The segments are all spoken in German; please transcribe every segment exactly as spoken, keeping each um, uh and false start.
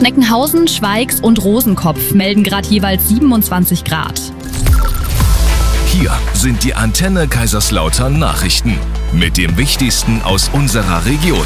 Schneckenhausen, Schweigs und Rosenkopf melden gerade jeweils siebenundzwanzig Grad. Hier sind die Antenne Kaiserslautern Nachrichten mit dem Wichtigsten aus unserer Region.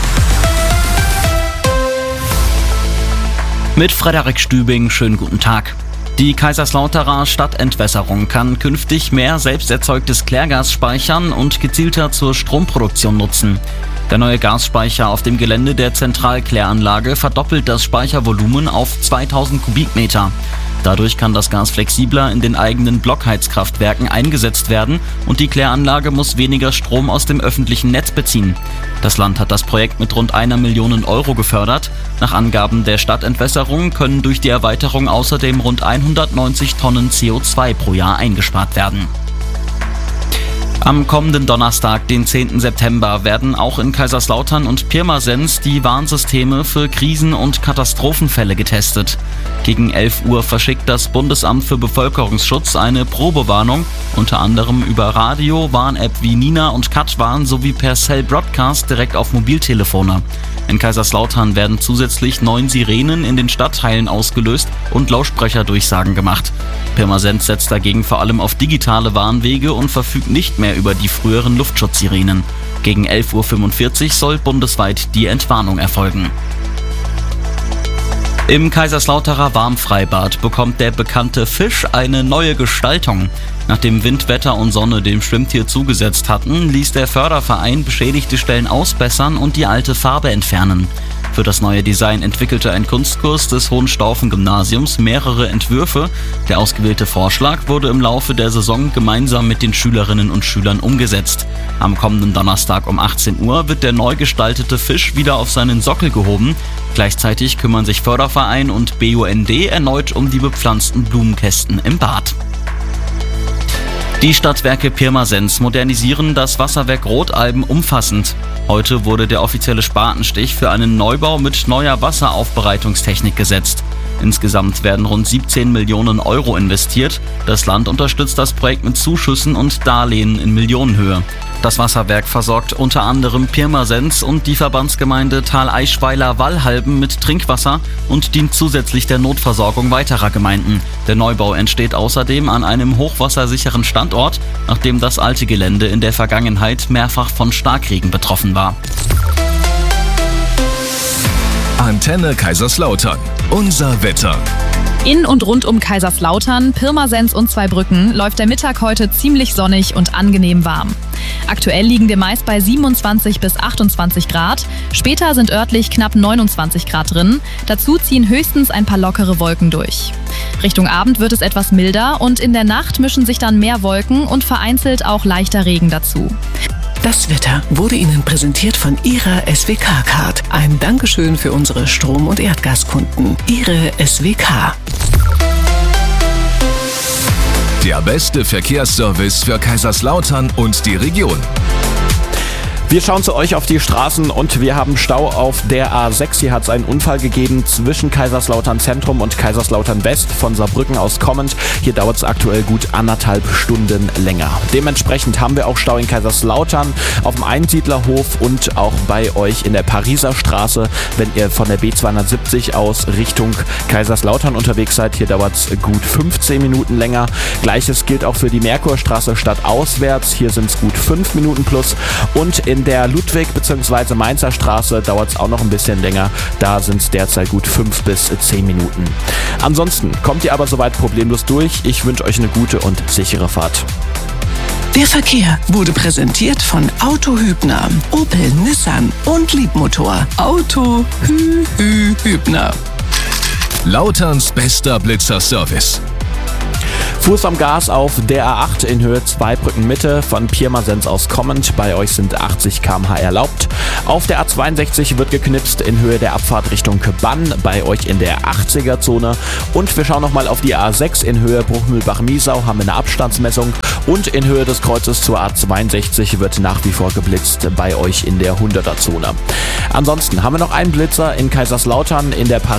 Mit Frederik Stübing, schönen guten Tag. Die Kaiserslauterer Stadtentwässerung kann künftig mehr selbst erzeugtes Klärgas speichern und gezielter zur Stromproduktion nutzen. Der neue Gasspeicher auf dem Gelände der Zentralkläranlage verdoppelt das Speichervolumen auf zweitausend Kubikmeter. Dadurch kann das Gas flexibler in den eigenen Blockheizkraftwerken eingesetzt werden und die Kläranlage muss weniger Strom aus dem öffentlichen Netz beziehen. Das Land hat das Projekt mit rund einer Million Euro gefördert. Nach Angaben der Stadtentwässerung können durch die Erweiterung außerdem rund hundertneunzig Tonnen C O zwei pro Jahr eingespart werden. Am kommenden Donnerstag, den zehnten September, werden auch in Kaiserslautern und Pirmasens die Warnsysteme für Krisen- und Katastrophenfälle getestet. Gegen elf Uhr verschickt das Bundesamt für Bevölkerungsschutz eine Probewarnung, unter anderem über Radio, Warn-App wie Nina und Katwarn sowie per Cell Broadcast direkt auf Mobiltelefone. In Kaiserslautern werden zusätzlich neun Sirenen in den Stadtteilen ausgelöst und Lautsprecherdurchsagen gemacht. Pirmasens setzt dagegen vor allem auf digitale Warnwege und verfügt nicht mehr über die früheren Luftschutzsirenen. Gegen elf Uhr fünfundvierzig soll bundesweit die Entwarnung erfolgen. Im Kaiserslauterer Warmfreibad bekommt der bekannte Fisch eine neue Gestaltung. Nachdem Wind, Wetter und Sonne dem Schwimmtier zugesetzt hatten, ließ der Förderverein beschädigte Stellen ausbessern und die alte Farbe entfernen. Für das neue Design entwickelte ein Kunstkurs des Hohenstaufen-Gymnasiums mehrere Entwürfe. Der ausgewählte Vorschlag wurde im Laufe der Saison gemeinsam mit den Schülerinnen und Schülern umgesetzt. Am kommenden Donnerstag um achtzehn Uhr wird der neu gestaltete Fisch wieder auf seinen Sockel gehoben. Gleichzeitig kümmern sich Förderverein und B U N D erneut um die bepflanzten Blumenkästen im Bad. Die Stadtwerke Pirmasens modernisieren das Wasserwerk Rotalben umfassend. Heute wurde der offizielle Spatenstich für einen Neubau mit neuer Wasseraufbereitungstechnik gesetzt. Insgesamt werden rund siebzehn Millionen Euro investiert. Das Land unterstützt das Projekt mit Zuschüssen und Darlehen in Millionenhöhe. Das Wasserwerk versorgt unter anderem Pirmasens und die Verbandsgemeinde Thaleischweiler-Wallhalben mit Trinkwasser und dient zusätzlich der Notversorgung weiterer Gemeinden. Der Neubau entsteht außerdem an einem hochwassersicheren Standort, nachdem das alte Gelände in der Vergangenheit mehrfach von Starkregen betroffen war. Antenne Kaiserslautern. Unser Wetter. In und rund um Kaiserslautern, Pirmasens und Zweibrücken läuft der Mittag heute ziemlich sonnig und angenehm warm. Aktuell liegen wir meist bei siebenundzwanzig bis achtundzwanzig Grad. Später sind örtlich knapp neunundzwanzig Grad drin. Dazu ziehen höchstens ein paar lockere Wolken durch. Richtung Abend wird es etwas milder und in der Nacht mischen sich dann mehr Wolken und vereinzelt auch leichter Regen dazu. Das Wetter wurde Ihnen präsentiert von Ihrer S W K-Card. Ein Dankeschön für unsere Strom- und Erdgaskunden. Ihre S W K. Der beste Verkehrsservice für Kaiserslautern und die Region. Wir schauen zu euch auf die Straßen und wir haben Stau auf der A sechs. Hier hat es einen Unfall gegeben zwischen Kaiserslautern Zentrum und Kaiserslautern West von Saarbrücken aus kommend. Hier dauert es aktuell gut anderthalb Stunden länger. Dementsprechend haben wir auch Stau in Kaiserslautern auf dem Einsiedlerhof und auch bei euch in der Pariser Straße, wenn ihr von der B zweihundertsiebzig aus Richtung Kaiserslautern unterwegs seid. Hier dauert es gut fünfzehn Minuten länger. Gleiches gilt auch für die Merkurstraße stadtauswärts. Hier sind es gut fünf Minuten plus. Und in In der Ludwig- bzw. Mainzer Straße dauert es auch noch ein bisschen länger. Da sind es derzeit gut fünf bis zehn Minuten. Ansonsten kommt ihr aber soweit problemlos durch. Ich wünsche euch eine gute und sichere Fahrt. Der Verkehr wurde präsentiert von Auto Hübner, Opel, Nissan und Liebmotor. Auto Hü Hü Hübner. Lauterns bester Blitzerservice. Fuß am Gas auf der A acht in Höhe Zweibrücken Mitte von Pirmasens aus kommend. Bei euch sind achtzig Kilometer pro Stunde erlaubt. Auf der A zweiundsechzig wird geknipst in Höhe der Abfahrt Richtung Bann. Bei euch in der achtziger Zone. Und wir schauen nochmal auf die A sechs in Höhe Bruchmühlbach-Miesau. Haben wir eine Abstandsmessung. Und in Höhe des Kreuzes zur A zweiundsechzig wird nach wie vor geblitzt bei euch in der hunderter Zone. Ansonsten haben wir noch einen Blitzer in Kaiserslautern in der Paris